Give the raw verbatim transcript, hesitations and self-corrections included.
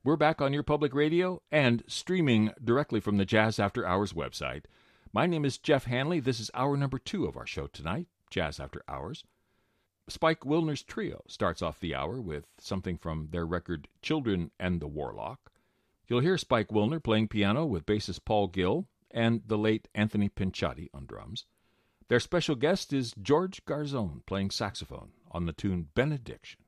We're back on your public radio and streaming directly from the Jazz After Hours website. My name is Jeff Hanley. This is hour number two of our show tonight, Jazz After Hours. Spike Wilner's trio starts off the hour with something from their record Children and the Warlock. You'll hear Spike Wilner playing piano with bassist Paul Gill and the late Anthony Pinciotti on drums. Their special guest is George Garzone playing saxophone on the tune Benediction.